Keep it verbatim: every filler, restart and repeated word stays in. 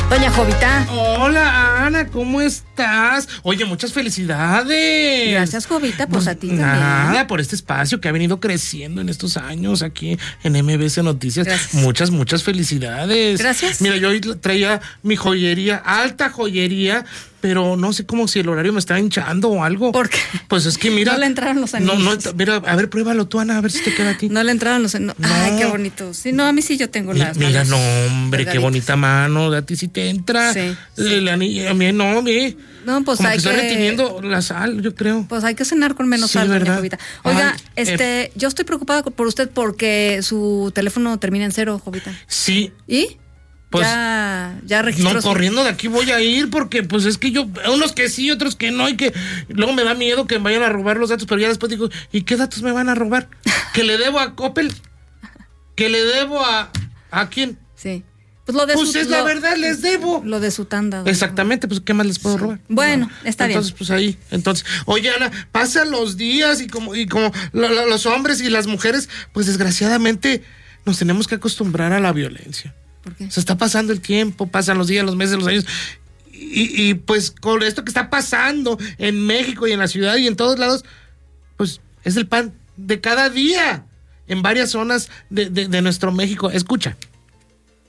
Doña Jovita. Hola, Ana, ¿cómo estás? Oye, muchas felicidades. Gracias, Jovita, pues a ti también. Nada, por este espacio que ha venido creciendo en estos años aquí en M B S Noticias. Gracias. Muchas, muchas felicidades. Gracias. Mira, yo hoy traía mi joyería, alta joyería, pero no sé cómo si el horario me está hinchando o algo. ¿Por qué? Pues es que mira. No le entraron los anillos. No, no, mira, a ver, pruébalo tú, Ana, a ver si te queda a ti. No le entraron los anillos. No. Ay, qué bonito. Sí, no, a mí sí yo tengo las Mira, manos no, hombre, qué delgaditas. bonita mano. A ti sí te entra. Sí, sí. El anillo, a mí no, ve. No, pues Como hay que que... está reteniendo la sal, yo creo. Pues hay que cenar con menos Sí, sal, doña ¿verdad? Jovita. Oiga, Ay, este, eh. yo estoy preocupada por usted porque su teléfono termina en cero, Jovita. Sí. ¿Y? Pues, ya, ya registró. No, su- corriendo de aquí voy a ir porque pues es que yo, unos que sí, otros que no, y que luego me da miedo que me vayan a robar los datos, pero ya después digo, ¿y qué datos me van a robar? ¿Que le debo a Coppel? ¿Que le debo a... ¿a quién? Sí. Pues lo de Pues su, es la lo- verdad, les debo. Lo de su tanda. doña Exactamente, pues ¿qué más les puedo robar? Bueno, No. está bien. Entonces, pues ahí, entonces, oye, Ana, pasan los días y como, y como lo- lo- los hombres y las mujeres, pues desgraciadamente nos tenemos que acostumbrar a la violencia. ¿Por qué? Se está pasando el tiempo, pasan los días, los meses, los años. Y, y pues con esto que está pasando en México y en la ciudad y en todos lados, pues es el pan de cada día en varias zonas de, de, de nuestro México. Escucha.